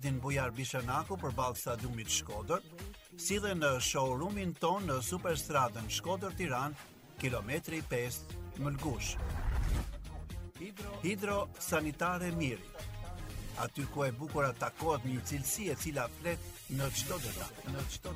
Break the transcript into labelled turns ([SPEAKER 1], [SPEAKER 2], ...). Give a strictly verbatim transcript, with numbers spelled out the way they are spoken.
[SPEAKER 1] Presidentin Bujar Bishanaku përballë stadiumit Shkodër, sillen në showroomin ton në Superstradën Shkodër-Tiranë, kilometri pesë, Mëlgush. Hidro, Hidro Sanitare Miri. Aty ku e bukur takohet një cilësi e cila flet në çdo detaj, në çdo